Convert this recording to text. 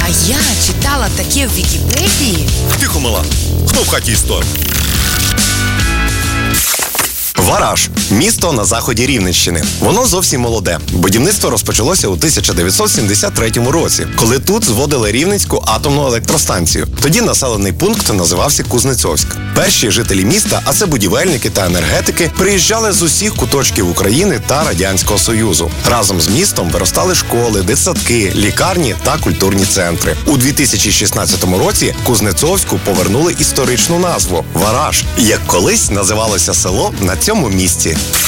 я читала таке в Вікіпедії. Тихо, мала. Хто в хаті історик? Вараж – місто на заході Рівненщини. Воно зовсім молоде. Будівництво розпочалося у 1973 році, коли тут зводили Рівненську атомну електростанцію. Тоді населений пункт називався Кузнецовськ. Перші жителі міста, а це будівельники та енергетики, приїжджали з усіх куточків України та Радянського Союзу. Разом з містом виростали школи, дитсадки, лікарні та культурні центри. У 2016 році Кузнецовську повернули історичну назву – Вараж, як колись називалося село на цьому місці.